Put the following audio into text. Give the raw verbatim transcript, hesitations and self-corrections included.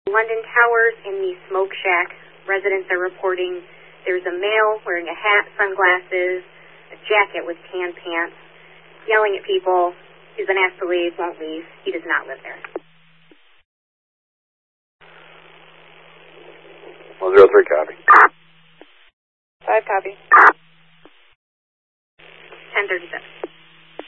London Towers in the Smoke Shack, residents are reporting there's a male wearing a hat, sunglasses, a jacket with tan pants, yelling at people. He's been asked to leave, won't leave. He does not live there. one zero three, copy. five, copy.